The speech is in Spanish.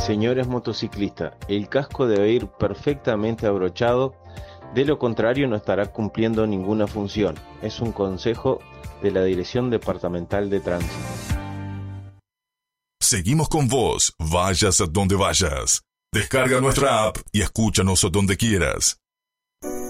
Señores motociclistas, el casco debe ir perfectamente abrochado, de lo contrario no estará cumpliendo ninguna función. Es un consejo de la Dirección Departamental de Tránsito. Seguimos con vos, vayas a donde vayas. Descarga nuestra app y escúchanos donde quieras.